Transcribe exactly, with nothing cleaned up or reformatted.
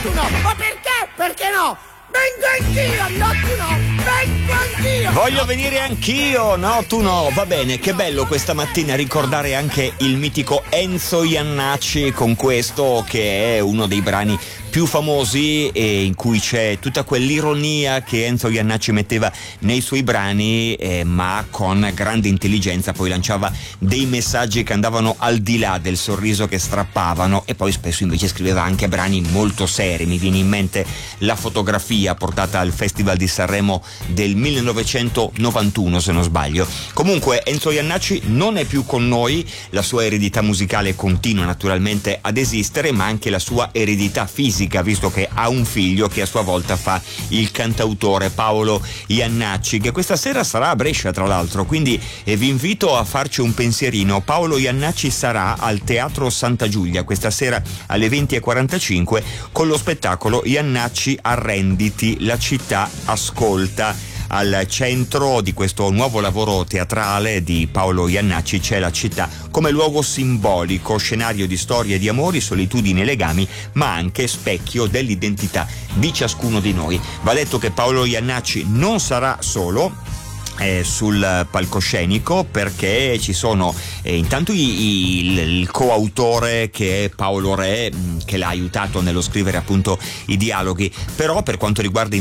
tu no, ma perché? Perché no? Vengo anch'io, no tu no, vengo anch'io. Voglio venire anch'io, no tu no. Va bene, che bello questa mattina ricordare anche il mitico Enzo Jannacci con questo che è uno dei brani più famosi e in cui c'è tutta quell'ironia che Enzo Jannacci metteva nei suoi brani, eh, ma con grande intelligenza poi lanciava dei messaggi che andavano al di là del sorriso che strappavano, e poi spesso invece scriveva anche brani molto seri. Mi viene in mente La fotografia, portata al Festival di Sanremo del millenovecentonovantuno se non sbaglio. Comunque Enzo Jannacci non è più con noi, la sua eredità musicale continua naturalmente ad esistere, ma anche la sua eredità fisica, visto che ha un figlio che a sua volta fa il cantautore Paolo Jannacci, che questa sera sarà a Brescia tra l'altro, quindi eh, vi invito a farci un pensierino. Paolo Jannacci sarà al Teatro Santa Giulia questa sera alle venti e quarantacinque con lo spettacolo Jannacci Arrenditi, la città ascolta. Al centro di questo nuovo lavoro teatrale di Paolo Jannacci c'è la città come luogo simbolico, scenario di storie di amori, solitudini e legami, ma anche specchio dell'identità di ciascuno di noi. Va detto che Paolo Jannacci non sarà solo Eh, sul palcoscenico, perché ci sono eh, intanto i, i, il, il coautore che è Paolo Re, mh, che l'ha aiutato nello scrivere appunto i dialoghi, però per quanto riguarda